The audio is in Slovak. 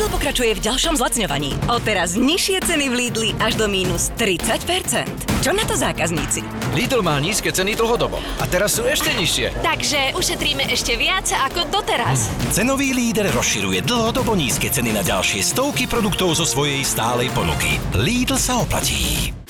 Lidl pokračuje v ďalšom zlacňovaní. Odteraz nižšie ceny v Lidli až do mínus 30%. Čo na to zákazníci? Lidl má nízke ceny dlhodobo. A teraz sú ešte nižšie. Takže ušetríme ešte viac ako doteraz. Cenový líder rozširuje dlhodobo nízke ceny na ďalšie stovky produktov zo svojej stálej ponuky. Lidl sa oplatí.